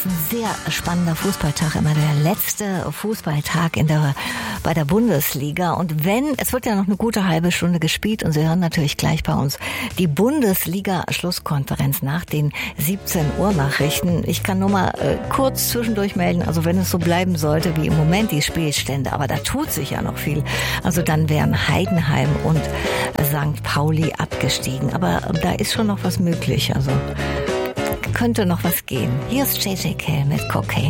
ist ein sehr spannender Fußballtag, immer der letzte Fußballtag bei der Bundesliga. Und es wird ja noch eine gute halbe Stunde gespielt und Sie hören natürlich gleich bei uns die Bundesliga-Schlusskonferenz nach den 17 Uhr Nachrichten. Ich kann nur mal kurz zwischendurch melden, also wenn es so bleiben sollte wie im Moment die Spielstände, aber da tut sich ja noch viel. Also dann wären Heidenheim und St. Pauli abgestiegen. Aber da ist schon noch was möglich, also könnte noch was gehen. Hier ist JJK mit Cocaine.